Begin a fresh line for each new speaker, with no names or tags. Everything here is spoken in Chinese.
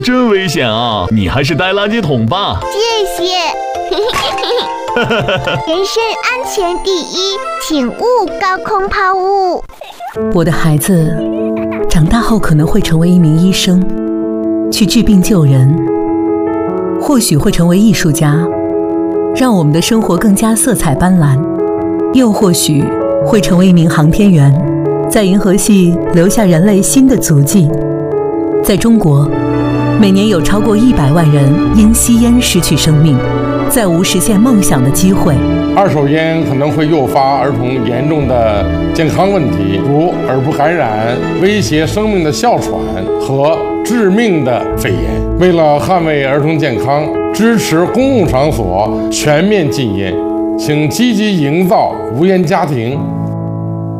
真危险啊！你还是带垃圾桶吧。
谢谢。人身安全第一，请勿高空抛物。
我的孩子长大后可能会成为一名医生，去治病救人，或许会成为艺术家，让我们的生活更加色彩斑斓，又或许会成为一名航天员，在银河系留下人类新的足迹。在中国，每年有超过100万人因吸烟失去生命，再无实现梦想的机会。
二手烟可能会诱发儿童严重的健康问题，如耳部感染、威胁生命的哮喘和致命的肺炎。为了捍卫儿童健康，支持公共场所全面禁烟，请积极营造无烟家庭。